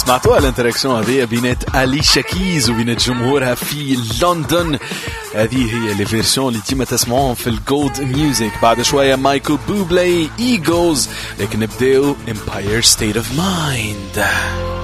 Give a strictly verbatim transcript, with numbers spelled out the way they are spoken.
سمعتوها الانتراكسيون هذه بينات أليشا كيز وبينات جمهورها في لندن. هذه هي اللي فيرسيون اللي ديما تسمعوهم في الجولد ميوزك. بعد شوية مايكل بوبلي إيجلز، لكن نبداو Empire State of Mind.